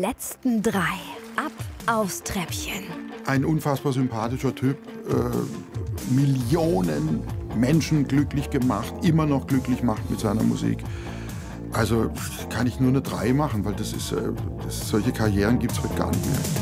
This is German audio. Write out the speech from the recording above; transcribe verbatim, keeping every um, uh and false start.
letzten drei. Ab aufs Treppchen. Ein unfassbar sympathischer Typ. Äh, Millionen Menschen glücklich gemacht, immer noch glücklich macht mit seiner Musik. Also kann ich nur eine drei machen, weil das ist, äh, das, solche Karrieren gibt es heute gar nicht mehr.